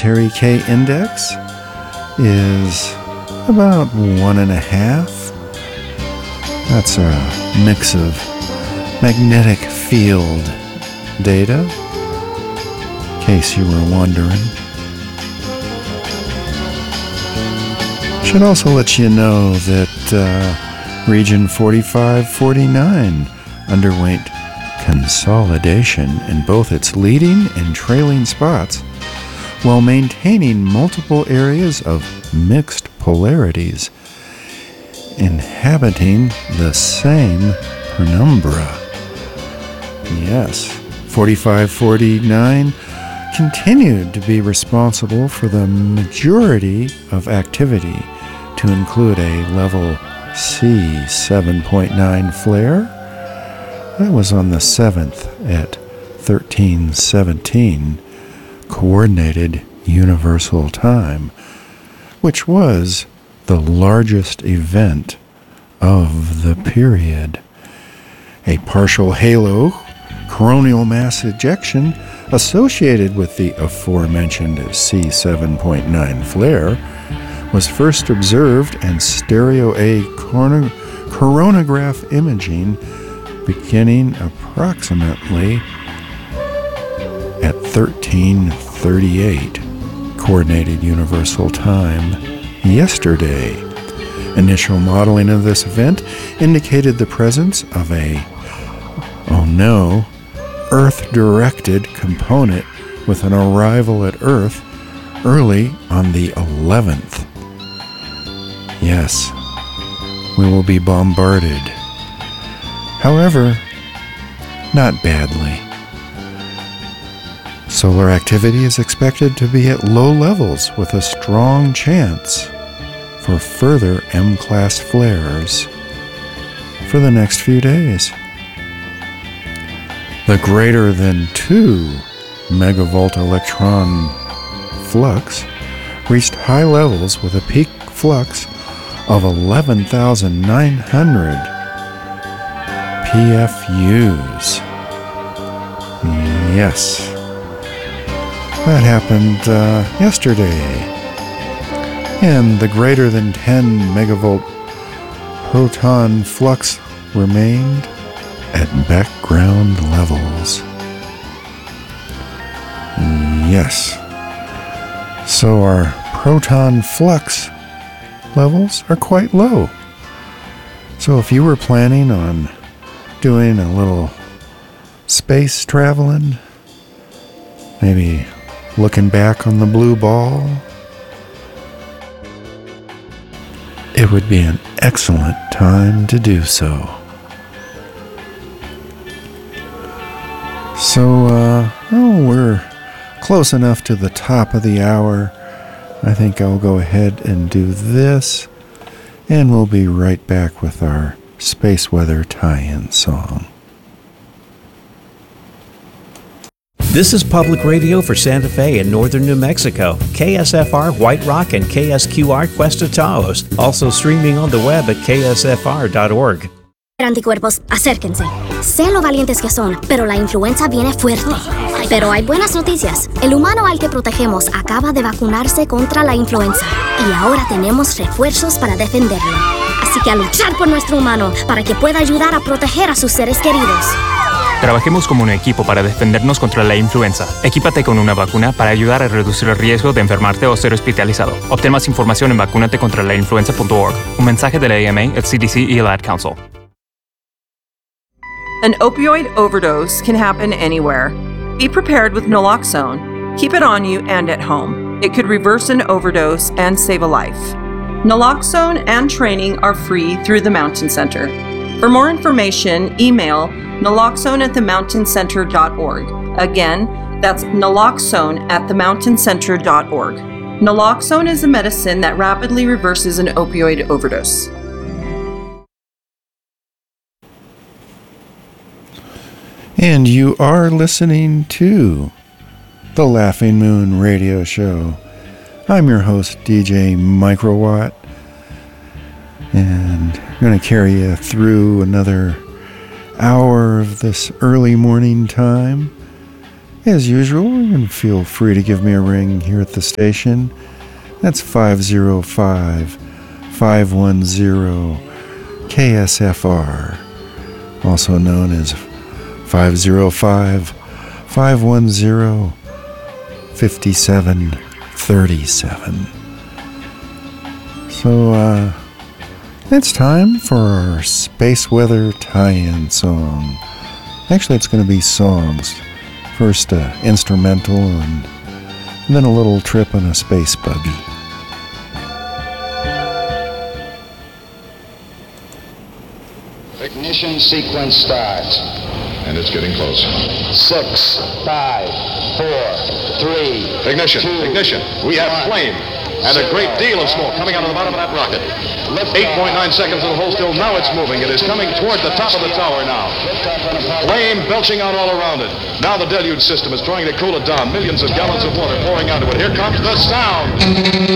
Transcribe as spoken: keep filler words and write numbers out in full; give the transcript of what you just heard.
planetary K index is about one and a half. That's a mix of magnetic field data, in case you were wondering. Should also let you know that uh, region forty-five forty-nine underwent consolidation in both its leading and trailing spots, while maintaining multiple areas of mixed polarities, inhabiting the same penumbra. Yes, forty-five forty-nine continued to be responsible for the majority of activity, to include a level C seven point nine flare. That was on the seventh at thirteen seventeen Coordinated Universal Time, which was the largest event of the period. A partial halo coronal mass ejection associated with the aforementioned C seven point nine flare was first observed in stereo A coron- coronagraph imaging beginning approximately at thirteen thirty-eight Coordinated Universal Time yesterday. Initial modeling of this event indicated the presence of a, oh no, Earth-directed component with an arrival at Earth early on the eleventh. Yes, we will be bombarded. However, not badly. Solar activity is expected to be at low levels with a strong chance for further M-class flares for the next few days. The greater than two megavolt electron flux reached high levels with a peak flux of eleven thousand nine hundred P F Us. Yes, that happened uh, yesterday. And the greater than ten megavolt proton flux remained at background levels. Yes. So our proton flux levels are quite low. So if you were planning on doing a little space traveling, maybe looking back on the blue ball, it would be an excellent time to do so. So, uh, oh, we're close enough to the top of the hour. I think I'll go ahead and do this, and we'll be right back with our space weather tie-in song. This is public radio for Santa Fe and northern New Mexico. K S F R White Rock and K S Q R Cuesta Taos. Also streaming on the web at K S F R dot org. Anticuerpos, acérquense. Sé lo valientes que son, pero la influenza viene fuerte. Pero hay buenas noticias. El humano al que protegemos acaba de vacunarse contra la influenza. Y ahora tenemos refuerzos para defenderlo. Así que a luchar por nuestro humano para que pueda ayudar a proteger a sus seres queridos. Trabajemos como un equipo para defendernos contra la influenza. Equípate con una vacuna para ayudar a reducir el riesgo de enfermarte o ser hospitalizado. Obtén más información en vacunate contra la influenza punto org. Un mensaje de la A M A, el C D C y el Ad Council. An opioid overdose can happen anywhere. Be prepared with naloxone. Keep it on you and at home. It could reverse an overdose and save a life. Naloxone and training are free through the Mountain Center. For more information, email naloxone at the mountain center dot org. Again, that's naloxone at the mountain center dot org. Naloxone is a medicine that rapidly reverses an opioid overdose. And you are listening to the Laughing Moon Radio Show. I'm your host, D J Microwatt, and I'm going to carry you through another hour of this early morning time. As usual, you can feel free to give me a ring here at the station. That's five oh five, five one oh, K S F R, also known as five oh five, five one oh, five seven three seven. So, uh, it's time for our Space Weather tie-in song. Actually, it's going to be songs. First, uh, instrumental, and, and then a little trip on a space buggy. Ignition sequence starts. And it's getting close. Six, five, four, three. Ignition, two, ignition. We have one, flame. And a great deal of smoke coming out of the bottom of that rocket. eight point nine seconds of the hold still. Now it's moving. It is coming toward the top of the tower now. Flame belching out all around it. Now the deluge system is trying to cool it down. Millions of gallons of water pouring out of it. Here comes the sound.